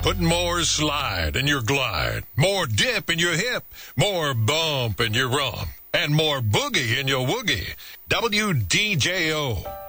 Putting more slide in your glide, more dip in your hip, more bump in your rump, and more boogie in your woogie. WDJO.